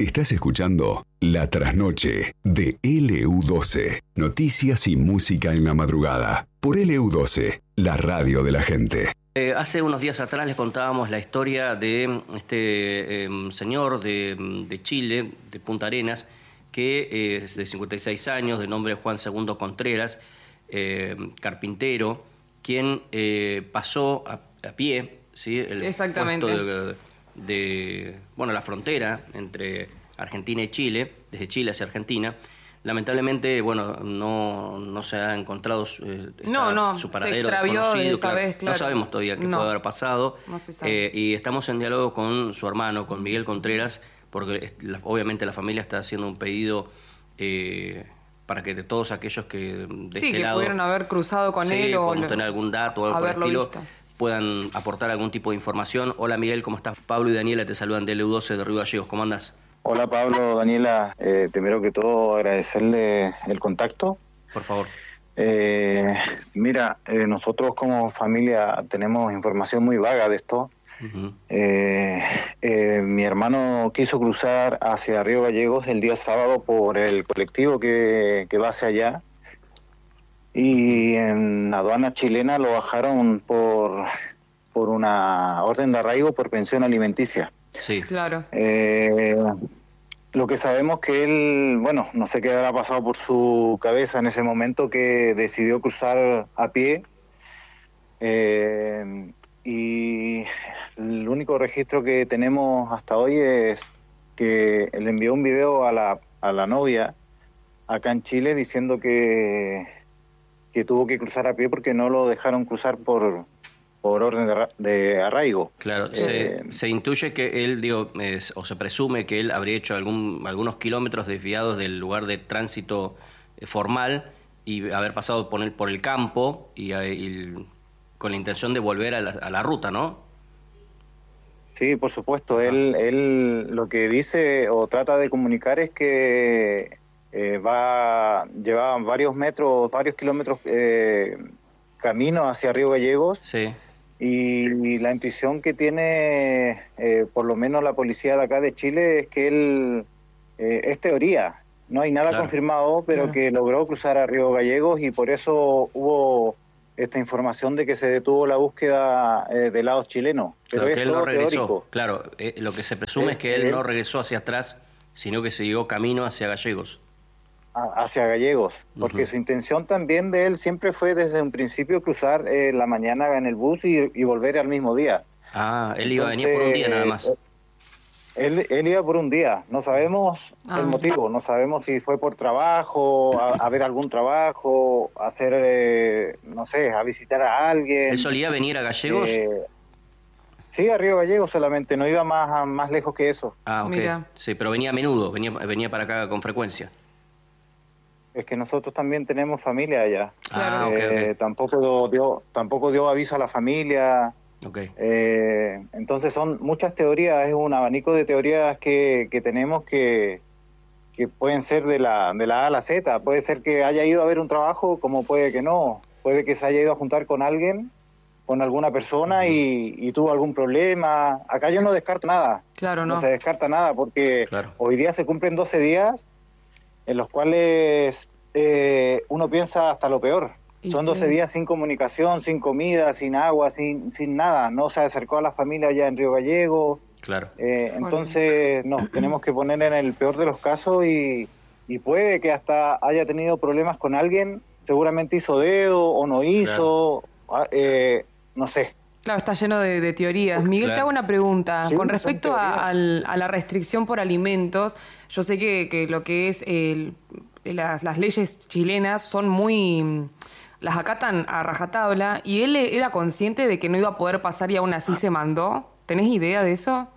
Estás escuchando La Trasnoche de LU12. Noticias y música en la madrugada. Por LU12, la radio de la gente. Hace unos días atrás les contábamos la historia de este señor de Chile, de Punta Arenas, que es de 56 años, de nombre Juan Segundo Contreras, carpintero, quien pasó a pie, ¿sí? El Exactamente. puesto de la frontera entre Argentina y Chile, desde Chile hacia Argentina. Lamentablemente, no se ha encontrado su paradero, se extravió de esa vez, claro. No sabemos todavía qué puede haber pasado. No se sabe. Y estamos en diálogo con su hermano, con Miguel Contreras, porque obviamente la familia está haciendo un pedido para que de todos aquellos que de este lado pudieron haber cruzado con él o tener algún dato o algo por el estilo, puedan aportar algún tipo de información. Hola Miguel, ¿cómo estás? Pablo y Daniela te saludan de LU12 de Río Gallegos, ¿cómo andás? Hola Pablo, Daniela, primero que todo agradecerle el contacto. Por favor. Mira, nosotros como familia tenemos información muy vaga de esto. Uh-huh. Mi hermano quiso cruzar hacia Río Gallegos el día sábado por el colectivo que va hacia allá, y en la aduana chilena lo bajaron por una orden de arraigo por pensión alimenticia. Sí, claro. Lo que sabemos que él, no sé qué habrá pasado por su cabeza en ese momento, que decidió cruzar a pie, y el único registro que tenemos hasta hoy es que le envió un video a la novia acá en Chile diciendo que tuvo que cruzar a pie porque no lo dejaron cruzar por orden de arraigo. Claro, se intuye que él, o se presume que él habría hecho algunos kilómetros desviados del lugar de tránsito formal y haber pasado por el campo y con la intención de volver a la ruta, ¿no? Sí, por supuesto. Él lo que dice o trata de comunicar es que llevaba varios kilómetros camino hacia Río Gallegos. Sí. Y la intuición que tiene, por lo menos la policía de acá de Chile, es que él, es teoría, no hay nada confirmado, pero que logró cruzar a Río Gallegos, y por eso hubo esta información de que se detuvo la búsqueda del lado chileno. Pero claro, es que él todo no regresó. Teórico. Claro, lo que se presume es que él no regresó hacia atrás, sino que siguió camino hacia Gallegos. Hacia Gallegos, porque Uh-huh. su intención también de él siempre fue desde un principio cruzar la mañana en el bus y volver al mismo día. Él iba a venir por un día nada más. Él iba por un día, no sabemos el motivo, no sabemos si fue por trabajo, a ver algún trabajo, hacer, a visitar a alguien. ¿Él solía venir a Gallegos? Sí, a Río Gallegos solamente, no iba más lejos que eso. Ok. Mira. Sí, pero venía a menudo, venía para acá con frecuencia. Es que nosotros también tenemos familia allá. Claro. Okay. Tampoco dio aviso a la familia. Okay. Entonces son muchas teorías, es un abanico de teorías que tenemos que pueden ser de la A a la Z. Puede ser que haya ido a ver un trabajo, como puede que no. Puede que se haya ido a juntar con alguien, con alguna persona, uh-huh. y tuvo algún problema. Acá yo no descarto nada. Claro, no se descarta nada, porque hoy día se cumplen 12 días en los cuales uno piensa hasta lo peor. Son 12 días sin comunicación, sin comida, sin agua, sin nada. No se acercó a la familia allá en Río Gallegos. Claro. Entonces nos tenemos que poner en el peor de los casos, y puede que hasta haya tenido problemas con alguien. Seguramente hizo dedo o no hizo, no sé. Claro, está lleno de teorías. Miguel, te hago una pregunta. Sí, con respecto a la restricción por alimentos, yo sé que lo que es las leyes chilenas son muy... las acatan a rajatabla, y él era consciente de que no iba a poder pasar y aún así se mandó. ¿Tenés idea de eso?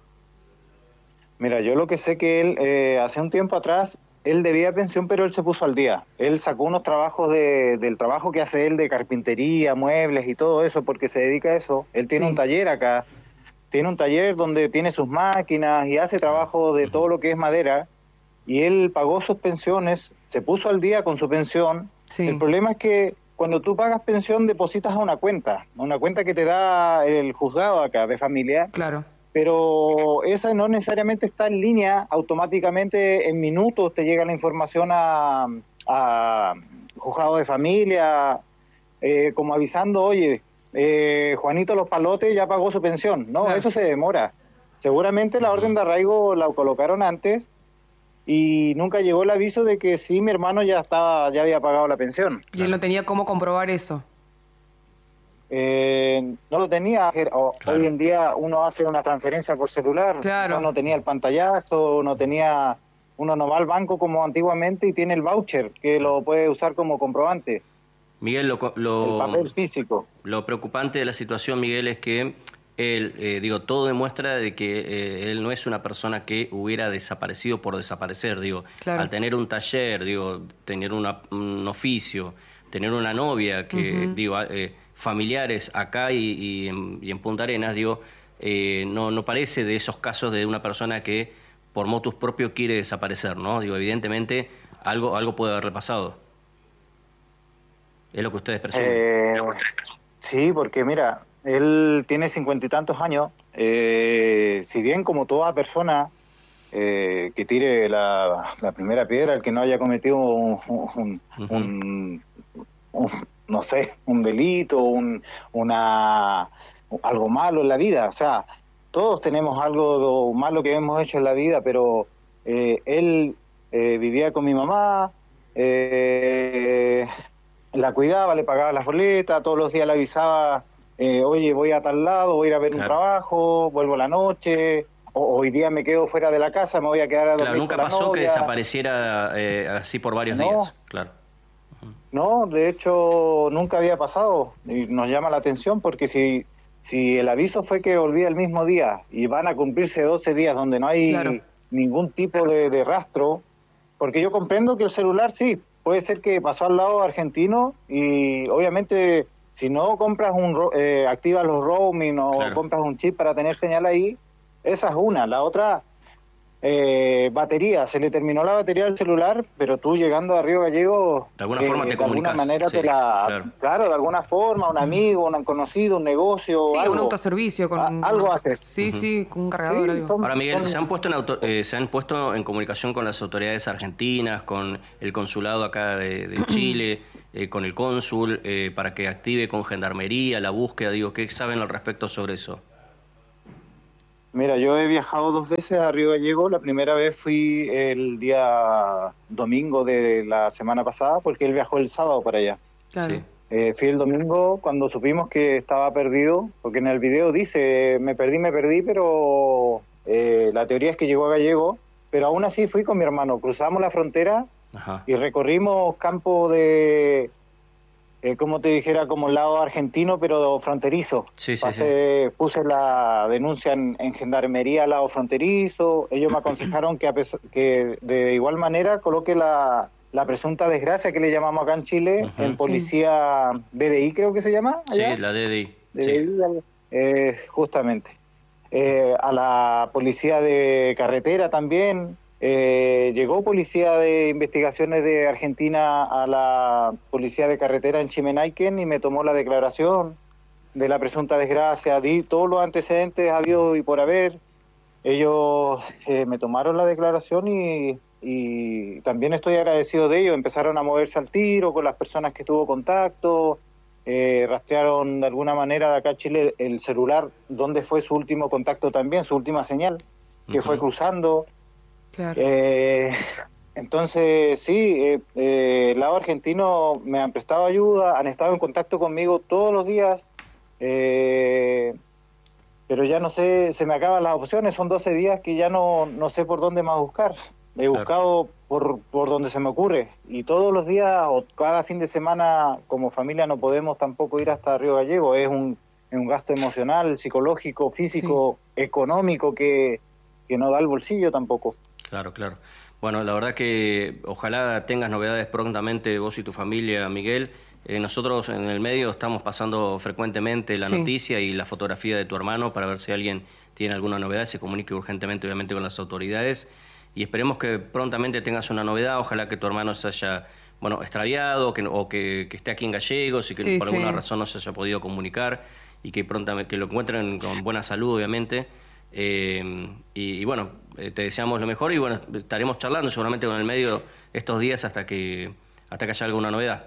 Mira, yo lo que sé que él, hace un tiempo atrás, él debía pensión, pero él se puso al día. Él sacó unos trabajos del trabajo que hace él de carpintería, muebles y todo eso, porque se dedica a eso. Él tiene un taller acá, tiene un taller donde tiene sus máquinas y hace trabajo de todo lo que es madera, y él pagó sus pensiones, se puso al día con su pensión. Sí. El problema es que cuando tú pagas pensión depositas a una cuenta que te da el juzgado acá de familia. Claro. pero esa no necesariamente está en línea, automáticamente en minutos te llega la información a juzgado de familia, como avisando, oye, Juanito Los Palotes ya pagó su pensión. No, claro. Eso se demora. Seguramente la orden de arraigo la colocaron antes y nunca llegó el aviso de que sí, mi hermano ya había pagado la pensión. ¿Y él no tenía cómo comprobar eso? No lo tenía. Claro. Hoy en día uno hace una transferencia por celular. Claro. No tenía el pantallazo, no tenía... Uno no va al banco como antiguamente y tiene el voucher, que lo puede usar como comprobante. Miguel, el papel físico. Lo preocupante de la situación, Miguel, es que él, todo demuestra de que él no es una persona que hubiera desaparecido por desaparecer, claro. Al tener un taller, tener un oficio, tener una novia, que, familiares acá y en Punta Arenas, no parece de esos casos de una persona que por motus propio quiere desaparecer, ¿no? Evidentemente algo puede haberle pasado. Es lo que ustedes presumen. Sí, porque mira, él tiene 50 y tantos años. Si bien como toda persona que tire la primera piedra, el que no haya cometido no sé, un delito, algo malo en la vida, o sea, todos tenemos algo malo que hemos hecho en la vida, pero él vivía con mi mamá, la cuidaba, le pagaba las boletas, todos los días le avisaba, oye, voy a tal lado, voy a ir a ver un trabajo, vuelvo a la noche, hoy día me quedo fuera de la casa, me voy a quedar a dormir. Claro, nunca pasó que desapareciera así por varios días, claro. No, de hecho, nunca había pasado, y nos llama la atención porque si el aviso fue que volvía el mismo día y van a cumplirse 12 días donde no hay ningún tipo de rastro, porque yo comprendo que el celular sí, puede ser que pasó al lado argentino y obviamente si no compras activas los roaming o compras un chip para tener señal ahí, esa es una. La otra, batería, se le terminó la batería del celular, pero tú llegando a Río Gallegos, de alguna forma te comunicas. De alguna manera claro, de alguna forma, un amigo, un conocido, un negocio, sí, algo. Un autoservicio. Algo haces. Sí, con un cargador. Algo. Ahora, Miguel, ¿se han puesto en comunicación con las autoridades argentinas, con el consulado acá de Chile, con el cónsul, para que active con Gendarmería la búsqueda? ¿Qué saben al respecto sobre eso? Mira, yo he viajado 2 veces a Río Gallegos. La primera vez fui el día domingo de la semana pasada, porque él viajó el sábado para allá. Claro. Sí. Fui el domingo cuando supimos que estaba perdido, porque en el video dice, me perdí, pero la teoría es que llegó a Gallegos, pero aún así fui con mi hermano. Cruzamos la frontera y recorrimos campo de... como te dijera, como el lado argentino, pero fronterizo. Puse la denuncia en Gendarmería al lado fronterizo. Ellos me aconsejaron que de igual manera coloque la presunta desgracia que le llamamos acá en Chile, en policía BDI, creo que se llama allá. Sí, la DDI. Justamente. A la policía de carretera también. Llegó policía de investigaciones de Argentina a la policía de carretera en Chimenaiken y me tomó la declaración de la presunta desgracia, di todos los antecedentes habido y por haber. Ellos me tomaron la declaración y también estoy agradecido de ellos. Empezaron a moverse al tiro con las personas que tuvo contacto, rastrearon de alguna manera de acá a Chile el celular, donde fue su último contacto también, su última señal, que fue cruzando. Claro. Entonces, sí, el lado argentino me han prestado ayuda, han estado en contacto conmigo todos los días, pero ya no sé, se me acaban las opciones, son 12 días que ya no sé por dónde más buscar. He buscado por donde se me ocurre, y todos los días o cada fin de semana como familia no podemos tampoco ir hasta Río Gallegos. Es un gasto emocional, psicológico, físico, económico que no da el bolsillo tampoco. Claro. Bueno, la verdad que ojalá tengas novedades prontamente vos y tu familia, Miguel. Nosotros en el medio estamos pasando frecuentemente la noticia y la fotografía de tu hermano para ver si alguien tiene alguna novedad, se comunique urgentemente, obviamente, con las autoridades. Y esperemos que prontamente tengas una novedad. Ojalá que tu hermano se haya extraviado o que esté aquí en Gallegos y que por alguna razón no se haya podido comunicar y que prontamente que lo encuentren con buena salud, obviamente. Y bueno, te deseamos lo mejor y bueno, estaremos charlando seguramente con el medio estos días hasta que haya alguna novedad.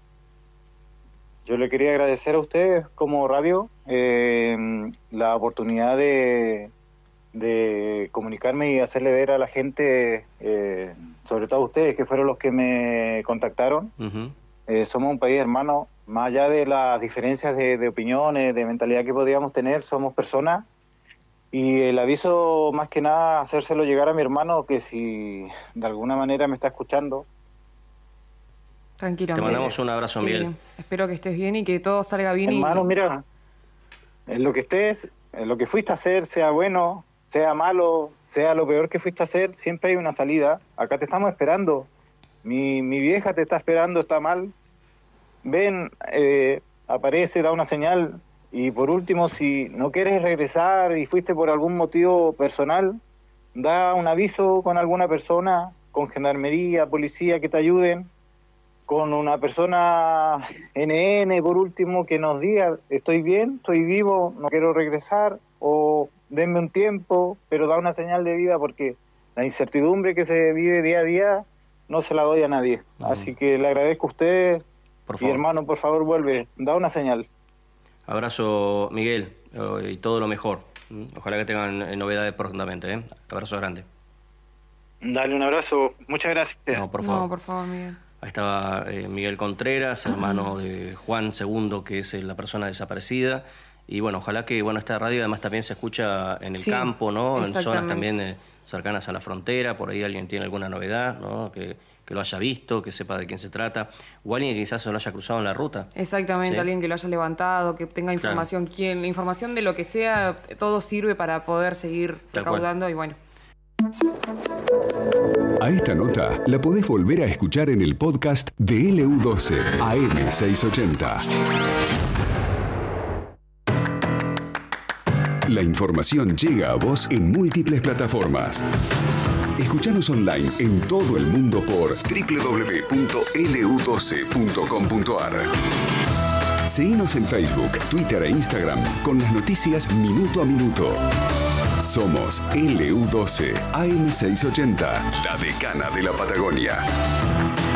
Yo le quería agradecer a ustedes como radio la oportunidad de comunicarme y hacerle ver a la gente, sobre todo a ustedes que fueron los que me contactaron. Somos un país hermano, más allá de las diferencias de opiniones, de mentalidad que podríamos tener, somos personas. Y el aviso, más que nada, hacérselo llegar a mi hermano, que si de alguna manera me está escuchando. Tranquilo. Te mandamos un abrazo, Miguel. Espero que estés bien y que todo salga bien. Hermano, mira, en lo que estés, en lo que fuiste a hacer, sea bueno, sea malo, sea lo peor que fuiste a hacer, siempre hay una salida. Acá te estamos esperando. Mi vieja te está esperando, está mal. Ven, aparece, da una señal. Y por último, si no quieres regresar y fuiste por algún motivo personal, da un aviso con alguna persona, con gendarmería, policía, que te ayuden, con una persona NN, por último, que nos diga, estoy bien, estoy vivo, no quiero regresar, o denme un tiempo, pero da una señal de vida, porque la incertidumbre que se vive día a día no se la doy a nadie. Así que le agradezco a usted, y hermano, por favor, vuelve, da una señal. Abrazo, Miguel, y todo lo mejor. Ojalá que tengan novedades prontamente. Abrazo grande. Dale un abrazo, muchas gracias. No, por favor. No, por favor, Miguel. Ahí estaba Miguel Contreras, hermano de Juan II, que es la persona desaparecida. Y bueno, ojalá que esta radio además también se escucha en el campo, ¿no? En zonas también cercanas a la frontera, por ahí alguien tiene alguna novedad, ¿no? Que lo haya visto, que sepa de quién se trata, o alguien que quizás se lo haya cruzado en la ruta. Exactamente, ¿sí? Alguien que lo haya levantado, que tenga información, la información de lo que sea, todo sirve para poder seguir recaudando y bueno. A esta nota la podés volver a escuchar en el podcast de LU12 AM680. La información llega a vos en múltiples plataformas. Escuchanos online en todo el mundo por www.lu12.com.ar. Seguinos en Facebook, Twitter e Instagram con las noticias minuto a minuto. Somos LU12 AM680, la decana de la Patagonia.